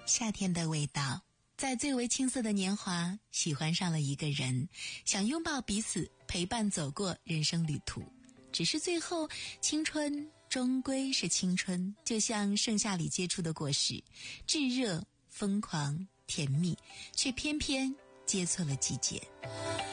夏天的味道。在最为青涩的年华，喜欢上了一个人，想拥抱彼此，陪伴走过人生旅途。只是最后，青春终归是青春，就像盛夏里结出的果实，炙热、疯狂、甜蜜，却偏偏结错了季节。